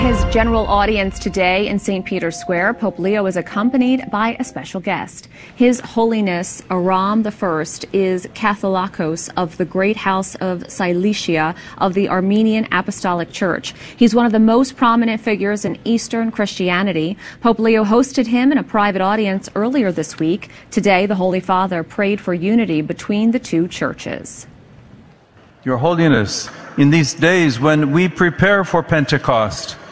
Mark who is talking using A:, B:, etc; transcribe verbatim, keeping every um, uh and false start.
A: his general audience today in Saint Peter's Square, Pope Leo is accompanied by a special guest. His Holiness Aram the First is Catholicos of the Great House of Cilicia of the Armenian Apostolic Church. He's one of the most prominent figures in Eastern Christianity. Pope Leo hosted him in a private audience earlier this week. Today, the Holy Father prayed for unity between the two churches.
B: Your Holiness, in these days when we prepare for Pentecost,